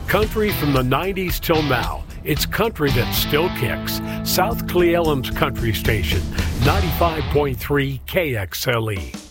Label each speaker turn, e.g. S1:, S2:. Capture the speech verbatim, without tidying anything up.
S1: Country from the nineties till now. It's country that still kicks. South Cle Elum's Country Station, ninety-five point three K X L E.